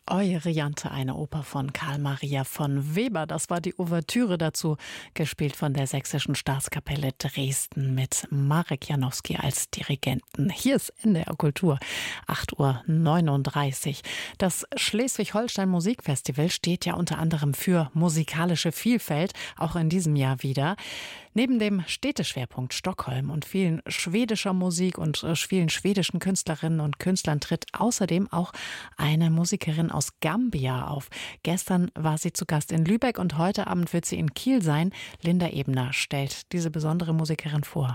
Euryanthe, eine Oper von Karl Maria von Weber. Das war die Ouvertüre dazu, gespielt von der Sächsischen Staatskapelle Dresden mit Marek Janowski als Dirigenten. Hier ist NDR Kultur, 8:39 Uhr. Das Schleswig-Holstein Musikfestival steht ja unter anderem für musikalische Vielfalt, auch in diesem Jahr wieder. Neben dem Städteschwerpunkt Stockholm und vielen schwedischer Musik und vielen schwedischen Künstlerinnen und Künstlern tritt außerdem auch eine Musikerin aus Gambia auf. Gestern war sie zu Gast in Lübeck und heute Abend wird sie in Kiel sein. Linda Ebner stellt diese besondere Musikerin vor.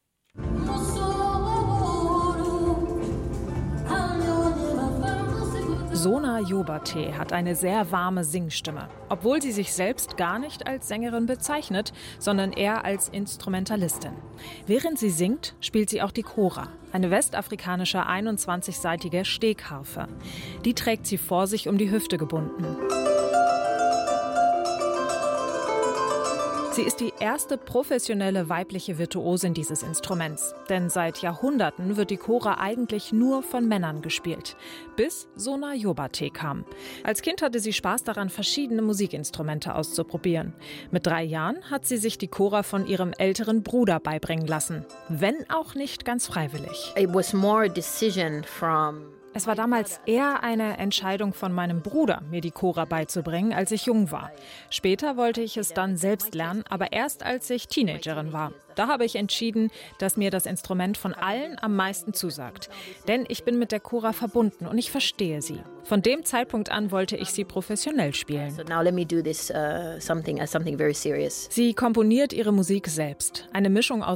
Sona Jobate hat eine sehr warme Singstimme, obwohl sie sich selbst gar nicht als Sängerin bezeichnet, sondern eher als Instrumentalistin. Während sie singt, spielt sie auch die Kora, eine westafrikanische 21-saitige Stegharfe. Die trägt sie vor sich um die Hüfte gebunden. Sie ist die erste professionelle weibliche Virtuosin dieses Instruments. Denn seit Jahrhunderten wird die Kora eigentlich nur von Männern gespielt. Bis Sona Jobate kam. Als Kind hatte sie Spaß daran, verschiedene Musikinstrumente auszuprobieren. Mit 3 Jahren hat sie sich die Kora von ihrem älteren Bruder beibringen lassen. Wenn auch nicht ganz freiwillig. Es war damals eher eine Entscheidung von meinem Bruder, mir die Kora beizubringen, als ich jung war. Später wollte ich es dann selbst lernen, aber erst als ich Teenagerin war. Da habe ich entschieden, dass mir das Instrument von allen am meisten zusagt. Denn ich bin mit der Kora verbunden und ich verstehe sie. Von dem Zeitpunkt an wollte ich sie professionell spielen. Sie komponiert ihre Musik selbst. Eine Mischung aus